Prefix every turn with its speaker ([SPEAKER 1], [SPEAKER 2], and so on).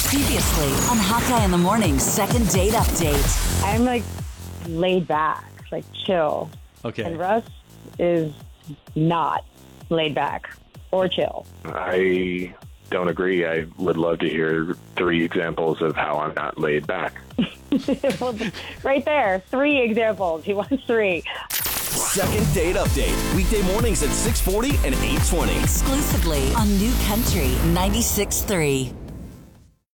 [SPEAKER 1] Previously on Hawkeye in the Morning's second date update.
[SPEAKER 2] I'm like laid back, like chill.
[SPEAKER 3] Okay.
[SPEAKER 2] And Russ is not laid back or chill.
[SPEAKER 4] I don't agree. I would love to hear 3 examples of how I'm not laid back.
[SPEAKER 2] Well, right there, 3 examples. He wants 3.
[SPEAKER 5] Second date update. Weekday mornings at 6:40 and 8:20.
[SPEAKER 1] Exclusively on New Country 96.3.